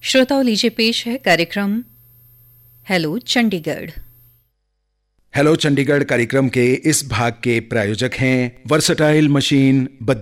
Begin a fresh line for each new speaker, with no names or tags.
श्रोताओं, लीजिए पेश है कार्यक्रम हेलो चंडीगढ़।
हेलो चंडीगढ़ कार्यक्रम के इस भाग के प्रायोजक हैं वर्सटाइल मशीन